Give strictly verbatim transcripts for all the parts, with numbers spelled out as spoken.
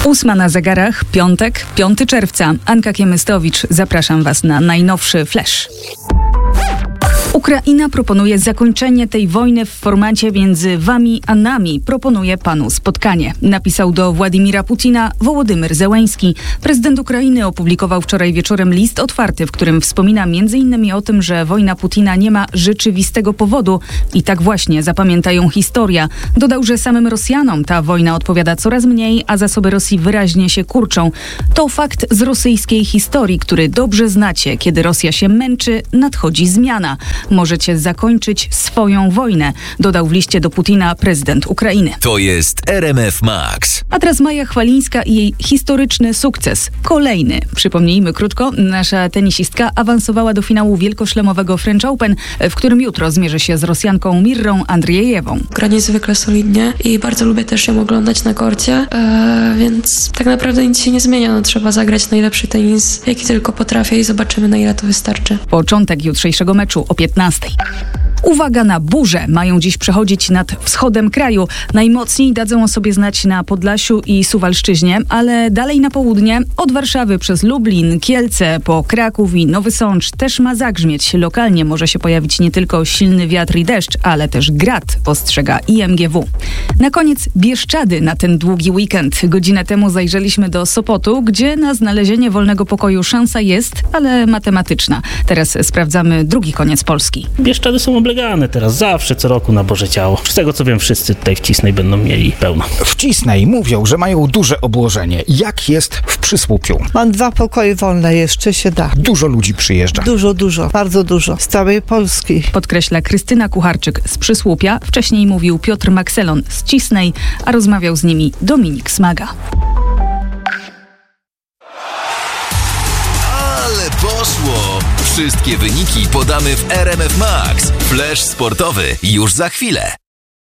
Ósma na zegarach, piątek, piątego czerwca. Anka Kiemystowicz, zapraszam Was na najnowszy flash. Ukraina proponuje zakończenie tej wojny w formacie między wami a nami. Proponuje panu spotkanie. Napisał do Władimira Putina Wołodymyr Zełenski. Prezydent Ukrainy opublikował wczoraj wieczorem list otwarty, w którym wspomina między innymi o tym, że wojna Putina nie ma rzeczywistego powodu i tak właśnie zapamiętają historia. Dodał, że samym Rosjanom ta wojna odpowiada coraz mniej, a zasoby Rosji wyraźnie się kurczą. To fakt z rosyjskiej historii, który dobrze znacie. Kiedy Rosja się męczy, nadchodzi zmiana. Możecie zakończyć swoją wojnę, dodał w liście do Putina prezydent Ukrainy. To jest R M F Max. A teraz Maja Chwalińska i jej historyczny sukces. Kolejny. Przypomnijmy krótko, nasza tenisistka awansowała do finału wielkoszlemowego French Open, w którym jutro zmierzy się z Rosjanką Mirrą Andrzejewą. Gra niezwykle solidnie i bardzo lubię też ją oglądać na korcie, e, więc tak naprawdę nic się nie zmienia. No, trzeba zagrać najlepszy tenis, jaki tylko potrafię i zobaczymy, na ile to wystarczy. Początek jutrzejszego meczu o piętnastej. Uwaga na burze. Mają dziś przechodzić nad wschodem kraju. Najmocniej dadzą o sobie znać na Podlasiu i Suwalszczyźnie, ale dalej na południe od Warszawy przez Lublin, Kielce, po Kraków i Nowy Sącz też ma zagrzmieć. Lokalnie może się pojawić nie tylko silny wiatr i deszcz, ale też grad, ostrzega I M G W. Na koniec Bieszczady na ten długi weekend. Godzinę temu zajrzeliśmy do Sopotu, gdzie na znalezienie wolnego pokoju szansa jest, ale matematyczna. Teraz sprawdzamy drugi koniec Polski. Bieszczady są oblegane teraz, zawsze, co roku na Boże Ciało. Z tego co wiem, wszyscy tutaj w Cisnej będą mieli pełno. W Cisnej mówią, że mają duże obłożenie. Jak jest w Przysłupiu? Mam dwa pokoje wolne, jeszcze się da. Dużo ludzi przyjeżdża. Dużo, dużo, bardzo dużo. Z całej Polski. Podkreśla Krystyna Kucharczyk z Przysłupia. Wcześniej mówił Piotr Makselon z Cisnej, a rozmawiał z nimi Dominik Smaga. Ale poszło! Wszystkie wyniki podamy w R M F Max. Flash sportowy już za chwilę.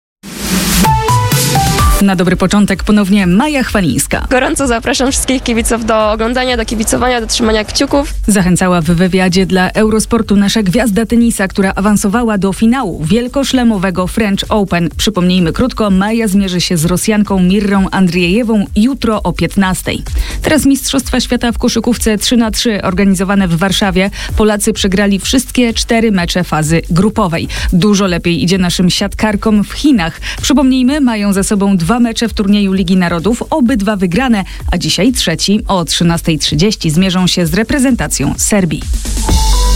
Na dobry początek ponownie Maja Chwalińska. Gorąco zapraszam wszystkich kibiców do oglądania, do kibicowania, do trzymania kciuków. Zachęcała w wywiadzie dla Eurosportu nasza gwiazda tenisa, która awansowała do finału wielkoszlemowego French Open. Przypomnijmy krótko, Maja zmierzy się z Rosjanką Mirrą Andrzejewą jutro o piętnastej. Teraz Mistrzostwa Świata w koszykówce trzy na trzy organizowane w Warszawie. Polacy przegrali wszystkie cztery mecze fazy grupowej. Dużo lepiej idzie naszym siatkarkom w Chinach. Przypomnijmy, mają za sobą dwa mecze w turnieju Ligi Narodów, obydwa wygrane, a dzisiaj trzeci o trzynastej trzydzieści zmierzą się z reprezentacją Serbii.